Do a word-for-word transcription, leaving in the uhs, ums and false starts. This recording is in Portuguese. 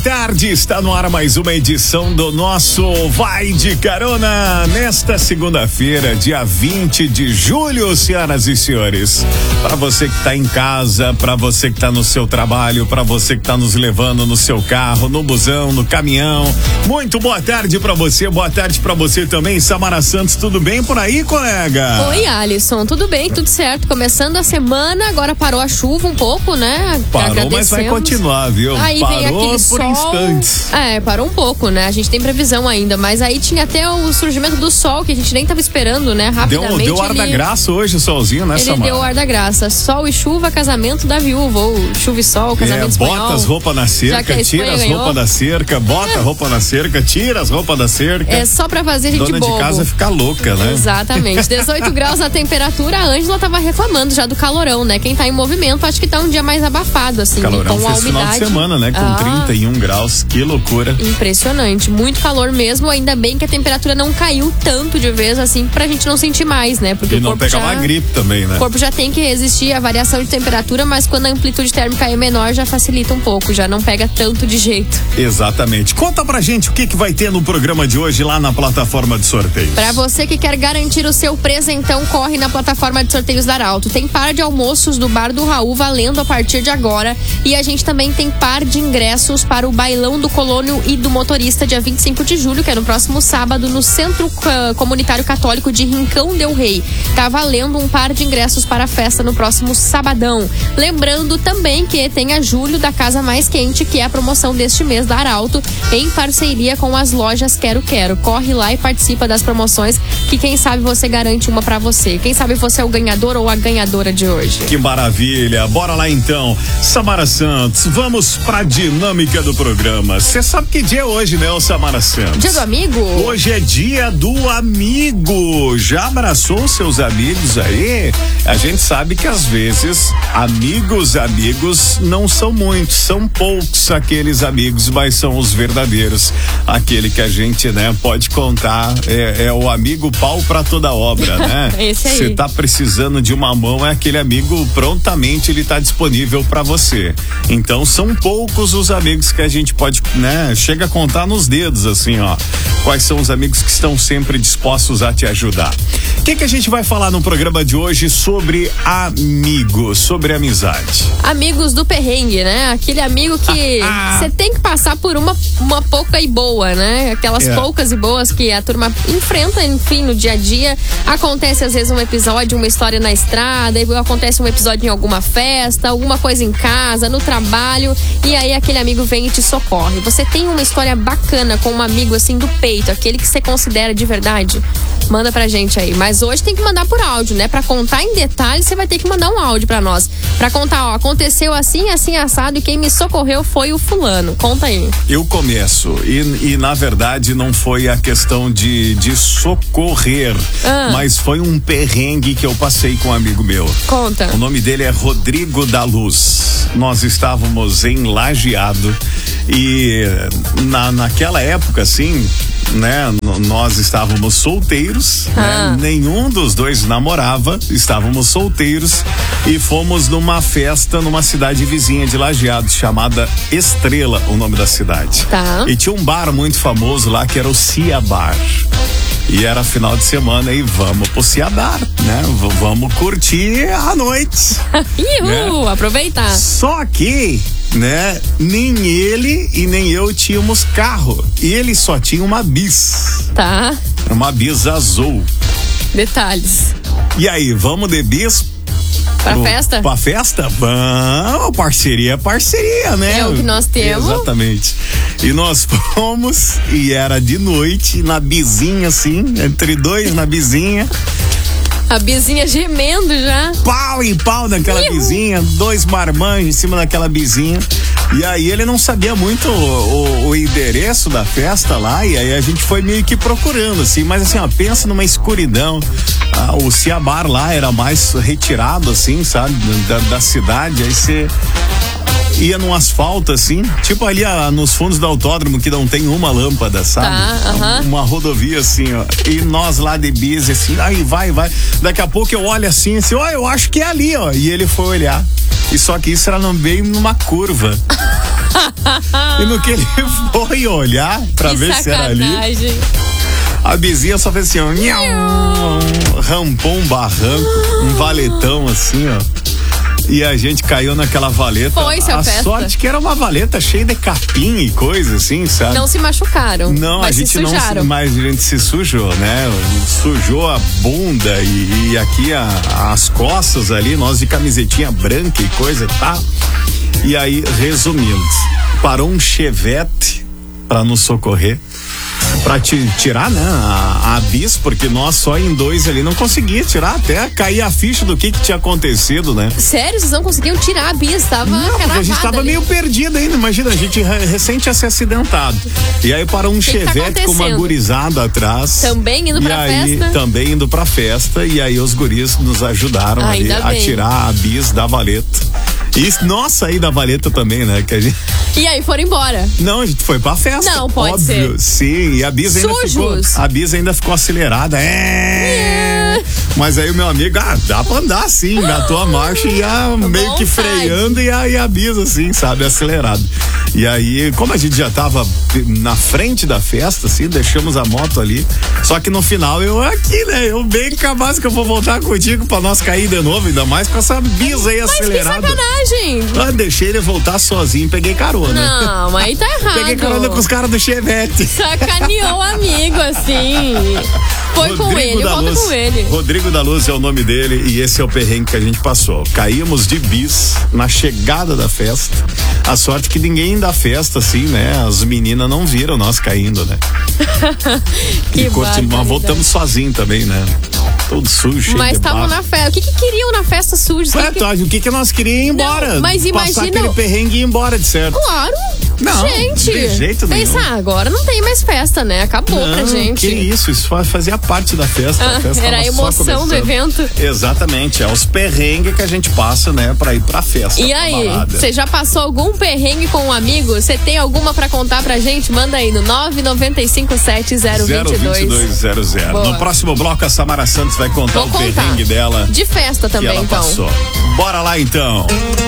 tarde, está no ar mais uma edição do nosso Vai de Carona, nesta segunda-feira, dia vinte de julho, senhoras e senhores. Para você que está em casa, para você que está no seu trabalho, para você que está nos levando no seu carro, no busão, no caminhão, muito boa tarde para você, boa tarde para você também, Samara Santos, tudo bem por aí, colega? Oi, Alisson, tudo bem, tudo certo, começando a semana, agora parou a chuva um pouco, né? Parou, mas vai continuar, viu? Aí parou vem aquele por sol, instantes. É, parou um pouco, né? A gente tem previsão ainda, mas aí tinha até o surgimento do sol, que a gente nem tava esperando, né? Rapidamente. Deu, deu ar ele, da graça hoje, o solzinho, né, Ele Samara? deu ar da graça. Sol e chuva, casamento da viúva, ou chuva e sol, casamento é, espanhol. Bota as roupas na cerca, tira as roupas da cerca, bota a roupa na cerca, tira as roupas da cerca. É só pra fazer gente Dona bobo. de casa fica louca, né? Exatamente. dezoito graus a temperatura, a Ângela tava reclamando já do calorão, né? Quem tá em movimento, acho que tá um dia mais abafado, assim. Calorão com a fez umidade. Final de semana, né? Com ah, trinta e um graus, que loucura. Impressionante, muito calor mesmo, ainda bem que a temperatura não caiu tanto de vez, assim, pra gente não sentir mais, né? Porque e o não corpo pegar já, uma gripe também, né? O corpo já tem que resistir à variação de temperatura, mas quando a amplitude térmica é menor, já facilita um pouco, já não pega tanto de jeito. Exatamente. Conta pra gente o que que vai ter no programa de hoje lá na plataforma de sorteios. Pra você que quer garantir o seu presentão, corre na plataforma de sorteios da Arauto. Tem par de almoços do Bar do Raul valendo a partir de agora, e a gente também tem par de ingressos para o Bailão do Colônio e do Motorista, dia vinte e cinco de julho, que é no próximo sábado, no Centro Comunitário Católico de Rincão del Rei. Tá valendo um par de ingressos para a festa no próximo sabadão. Lembrando também que tem a Julho da Casa Mais Quente, que é a promoção deste mês da Arauto, em parceria com as lojas Quero Quero. Corre lá e participa das promoções, que quem sabe você garante uma para você. Quem sabe você é o ganhador ou a ganhadora de hoje. Que maravilha. Bora lá então. Samara Santos, vamos pra dinâmica do programa. Você sabe que dia é hoje, né, Samara Santos? Dia do amigo? Hoje é dia do amigo. Já abraçou seus amigos aí? A gente sabe que às vezes amigos, amigos não são muitos, são poucos aqueles amigos, mas são os verdadeiros. Aquele que a gente, né, pode contar, é, é o amigo pau pra toda obra, né? Esse aí. Você tá precisando de uma mão, é aquele amigo, prontamente ele tá disponível pra você. Então são poucos os amigos que a gente pode, né, chega a contar nos dedos, assim, ó. Quais são os amigos que estão sempre dispostos a te ajudar? O que que a gente vai falar no programa de hoje sobre amigos, sobre amizade? Amigos do perrengue, né? Aquele amigo que você tem que passar por uma, uma pouca e boa, né? Aquelas é. poucas e boas que a turma enfrenta, enfim, no dia a dia. Acontece às vezes um episódio, uma história na estrada, acontece um episódio em alguma festa, alguma coisa em casa, no trabalho, e aí aquele amigo vem e te socorre. Você tem uma história bacana com um amigo assim do peito, aquele que você considera de verdade? Manda pra gente aí. Mas hoje tem que mandar por áudio, né? Pra contar em detalhes, você vai ter que mandar um áudio pra nós. Pra contar, ó, aconteceu assim, assim, assado, e quem me socorreu foi o fulano. Conta aí. Eu começo. E, e na verdade não foi a questão de, de socorrer, ah. mas foi um perrengue que eu passei com um amigo meu. Conta. O nome dele é Rodrigo da Luz. Nós estávamos em Lajeado e na, naquela época, assim, né, nós estávamos solteiros, ah. né, nenhum dos dois namorava, estávamos solteiros e fomos numa festa numa cidade vizinha de Lajeado, chamada Estrela, o nome da cidade. Tá. E tinha um bar muito famoso lá que era o Cia Bar. E era final de semana e vamos pro Cia Bar, né? V- vamos curtir a noite. Iu, né? Aproveitar. Só que, né, nem ele e nem eu tínhamos carro. E ele só tinha uma bis. Tá. Uma bis azul. Detalhes. E aí, vamos de bis? Pra Pro, festa? Pra festa? Vamos, parceria é parceria, né? É o que nós temos. Exatamente. E nós fomos, e era de noite, na bizinha, assim, entre dois na bizinha. A bizinha gemendo já. Pau em pau naquela Iu. bizinha, dois marmanjos em cima daquela bizinha. E aí ele não sabia muito o, o, o endereço da festa lá, e aí a gente foi meio que procurando, assim, mas assim, ó, pensa numa escuridão. Ah, o Cia Bar lá era mais retirado, assim, sabe, da, da cidade, aí você ia num asfalto, assim, tipo ali ah, nos fundos do autódromo, que não tem uma lâmpada, sabe? Tá, uh-huh. Uma rodovia, assim, ó, e nós lá de bis, assim, aí vai, vai, daqui a pouco eu olho assim, assim, ó, eu acho que é ali, ó, e ele foi olhar, e só que isso era no meio numa curva. E no que ele foi olhar pra Que ver sacanagem. se era ali, a vizinha só fez assim, ó, nham, rampou um barranco, um valetão assim, ó. E a gente caiu naquela valeta. Foi, seu A festa. sorte que era uma valeta cheia de capim e coisa assim, sabe? Não se machucaram. Não, mas a gente se não sujaram. se, mas a gente se sujou, né? Sujou a bunda e, e aqui a, as costas ali, nós de camisetinha branca e coisa e tal. E aí, resumindo, parou um chevette pra nos socorrer, pra te tirar, né, a, a bis, porque nós só em dois ali não conseguia tirar, até cair a ficha do que que tinha acontecido, né? Sério, vocês não conseguiam tirar a bis, tava Não, porque a gente cravada tava ali. meio perdido ainda, imagina, a gente re- recém tinha se acidentado. E aí parou um que tá chevette com uma acontecendo? gurizada atrás. Também indo e pra aí, festa? Também indo pra festa, e aí os guris nos ajudaram ali Ainda a bem. tirar a bis da valeta. E nós sair da valeta também, né? Que a gente... E aí foram embora. Não, a gente foi pra festa. Não, pode óbvio. ser. Sim, e a bis ainda Sujos. ficou. A bis ainda ficou acelerada. É. Mas aí o meu amigo, ah, dá pra andar sim, engatou a marcha e ia meio que Vontade. freando e a, e a bis assim, sabe, acelerado. E aí, como a gente já tava na frente da festa, assim, deixamos a moto ali. Só que no final eu aqui, né? Eu bem capaz que eu vou voltar contigo pra nós cair de novo, ainda mais com essa bis aí Mas acelerada. que sacanagem. Ah, deixei ele voltar sozinho, peguei carona. Não, mas aí tá errado. Peguei carona com os caras do Chevette. Sacaneou o amigo, assim. Foi com ele, da volta Luz. com ele. Rodrigo da Luz é o nome dele e esse é o perrengue que a gente passou. Caímos de bis na chegada da festa. A sorte que ninguém da festa, assim, né? As meninas não viram nós caindo, né? Que e continuamos, barbaridade. voltamos sozinhos também, né? Todo sujo, cheio Mas de estavam barro. na festa. O que, que queriam na festa suja? Ué, Que que- Todd, o que que nós queríamos ir embora? Não, mas Passar imagina aquele o- perrengue e ir embora, de certo. Claro. Não, gente, de jeito nenhum. pensa, ah, agora não tem mais festa, né? Acabou pra Não, gente. que isso, isso fa- fazia parte da festa. Ah, a festa era a tava só emoção do começando. evento. Exatamente, é os perrengues que a gente passa, né, pra ir pra festa. E pra aí, balada. você já passou algum perrengue com um amigo? Você tem alguma pra contar pra gente? Manda aí no nove nove cinco sete zero zero dois dois dois zero zero. Boa. No próximo bloco, a Samara Santos vai contar Vou o contar. perrengue dela De festa que também, ela então. passou. Bora lá, então.